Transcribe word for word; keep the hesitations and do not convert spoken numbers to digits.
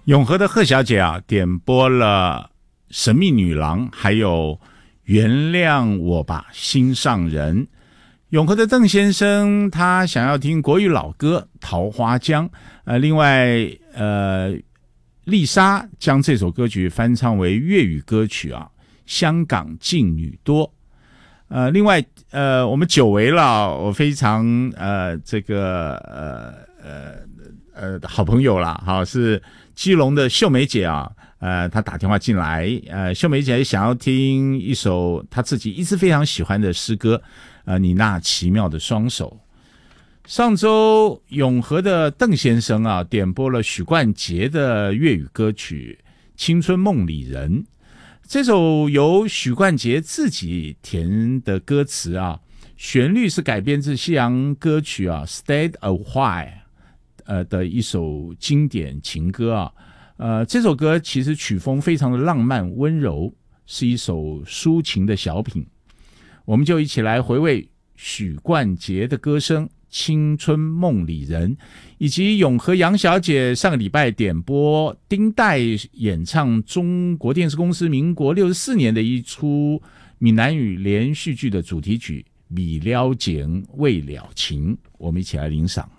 永和的贺小姐啊，点播了《神秘女郎》，还有原谅我吧心上人。永和的邓先生他想要听国语老歌《桃花江》，呃，另外呃，丽莎将这首歌曲翻唱为粤语歌曲啊，香港劲女多。呃，另外呃，我们久违了，我非常呃这个呃呃呃好朋友啦，好是基隆的秀梅姐啊，呃，她打电话进来，呃，秀梅姐想要听一首她自己一直非常喜欢的诗歌，呃，你那奇妙的双手。上周永和的邓先生啊，点播了许冠杰的粤语歌曲《青春梦里人》。这首由许冠杰自己填的歌词啊，旋律是改编自西洋歌曲啊 Stay a While 呃的一首经典情歌啊。呃，这首歌其实曲风非常的浪漫温柔，是一首抒情的小品。我们就一起来回味许冠杰的歌声《青春梦里人》，以及永和杨小姐上个礼拜点播丁代演唱中国电视公司民国六十四年的一出闽南语连续剧的主题曲《米了情未了情》，我们一起来领赏。